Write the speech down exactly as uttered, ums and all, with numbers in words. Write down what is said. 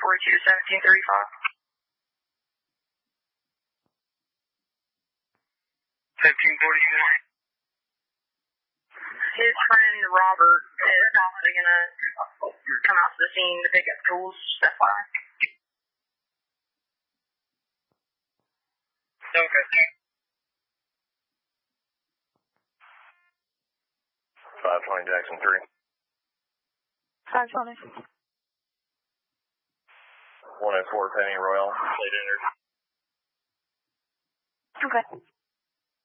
forty-two to seventeen thirty-five. seventeen forty-two. His friend Robert is probably gonna come out to the scene to pick up tools, stuff like that. Okay. five twenty Jackson three. five twenty. one oh four Penny Royal. Late entered. Okay.